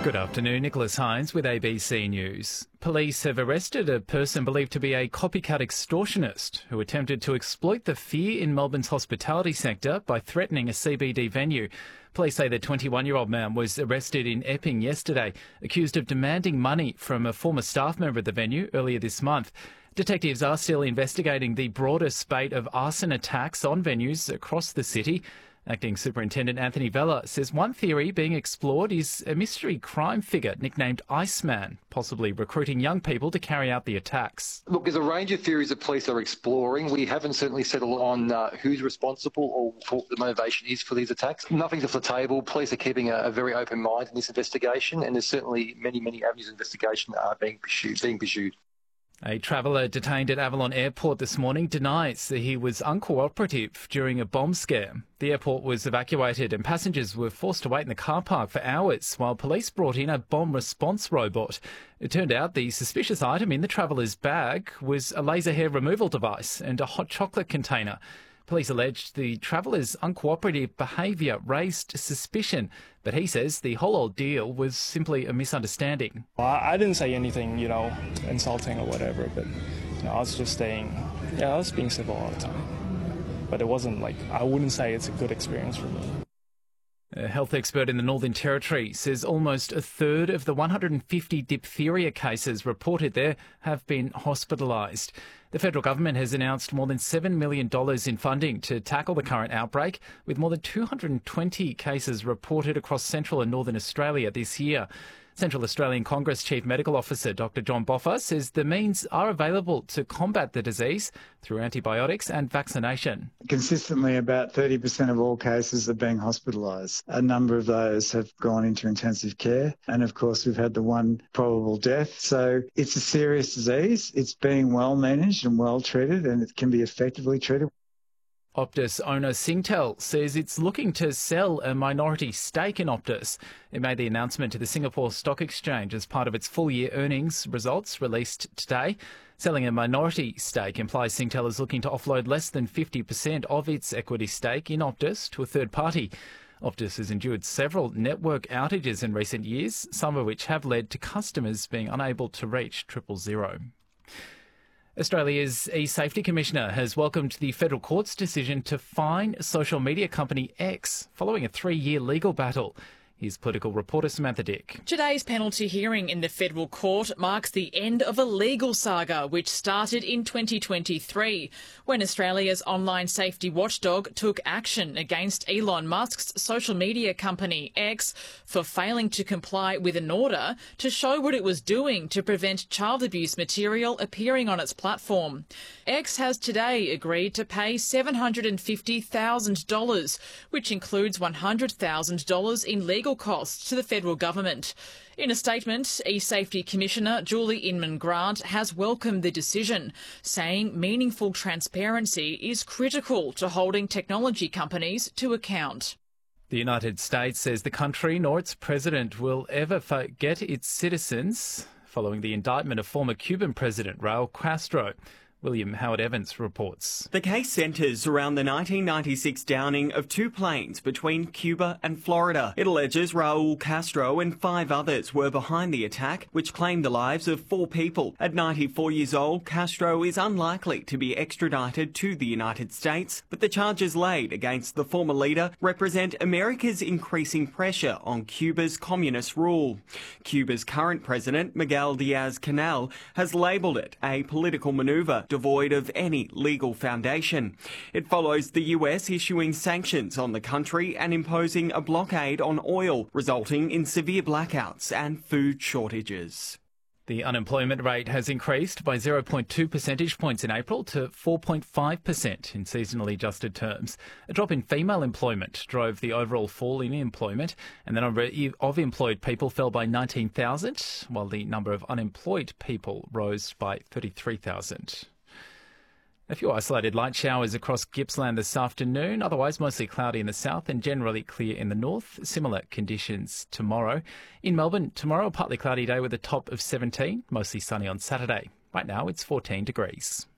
Good afternoon, Nicholas Hines with ABC News. Police have arrested a person believed to be a copycat extortionist who attempted to exploit the fear in Melbourne's hospitality sector by threatening a CBD venue. Police say the 21-year-old man was arrested in Epping yesterday, accused of demanding money from a former staff member of the venue earlier this month. Detectives are still investigating the broader spate of arson attacks on venues across the city. Acting Superintendent Anthony Vella says one theory being explored is a mystery crime figure nicknamed Iceman, possibly recruiting young people to carry out the attacks. Look, there's a range of theories that police are exploring. We haven't certainly settled on who's responsible or what the motivation is for these attacks. Nothing's off the table. Police are keeping a very open mind in this investigation, and there's certainly many avenues of investigation that are being pursued. A traveller detained at Avalon Airport this morning denies that he was uncooperative during a bomb scare. The airport was evacuated and passengers were forced to wait in the car park for hours while police brought in a bomb response robot. It turned out the suspicious item in the traveller's bag was a laser hair removal device and a hot chocolate container. Police alleged the traveller's uncooperative behaviour raised suspicion, but he says the whole ordeal was simply a misunderstanding. I didn't say anything, insulting or whatever, but I was just saying, I was being civil all the time. But it wasn't I wouldn't say it's a good experience for me. A health expert in the Northern Territory says almost a third of the 150 diphtheria cases reported there have been hospitalised. The federal government has announced more than $7 million in funding to tackle the current outbreak, with more than 220 cases reported across central and northern Australia this year. Central Australian Congress Chief Medical Officer Dr John Boffa says the means are available to combat the disease through antibiotics and vaccination. Consistently, about 30% of all cases are being hospitalised. A number of those have gone into intensive care, and of course we've had the one probable death. So it's a serious disease. It's being well managed and well treated, and it can be effectively treated. Optus owner Singtel says it's looking to sell a minority stake in Optus. It made the announcement to the Singapore Stock Exchange as part of its full-year earnings results released today. Selling a minority stake implies Singtel is looking to offload less than 50% of its equity stake in Optus to a third party. Optus has endured several network outages in recent years, some of which have led to customers being unable to reach 000. Australia's e-Safety Commissioner has welcomed the federal court's decision to fine social media company X following a 3-year legal battle. Here's political reporter Samantha Dick. Today's penalty hearing in the federal court marks the end of a legal saga which started in 2023 when Australia's online safety watchdog took action against Elon Musk's social media company X for failing to comply with an order to show what it was doing to prevent child abuse material appearing on its platform. X has today agreed to pay $750,000, which includes $100,000 in legal costs to the federal government. In a statement, e-Safety Commissioner Julie Inman-Grant has welcomed the decision, saying meaningful transparency is critical to holding technology companies to account. The United States says the country nor its president will ever forget its citizens following the indictment of former Cuban President Raul Castro. William Howard Evans reports. The case centres around the 1996 downing of 2 planes between Cuba and Florida. It alleges Raul Castro and 5 others were behind the attack, which claimed the lives of 4 people. At 94 years old, Castro is unlikely to be extradited to the United States, but the charges laid against the former leader represent America's increasing pressure on Cuba's communist rule. Cuba's current president, Miguel Diaz-Canel, has labelled it a political manoeuvre devoid of any legal foundation. It follows the US issuing sanctions on the country and imposing a blockade on oil, resulting in severe blackouts and food shortages. The unemployment rate has increased by 0.2 percentage points in April to 4.5% in seasonally adjusted terms. A drop in female employment drove the overall fall in employment, and the number of employed people fell by 19,000, while the number of unemployed people rose by 33,000. A few isolated light showers across Gippsland this afternoon, otherwise mostly cloudy in the south and generally clear in the north. Similar conditions tomorrow. In Melbourne, tomorrow a partly cloudy day with a top of 17, mostly sunny on Saturday. Right now it's 14 degrees.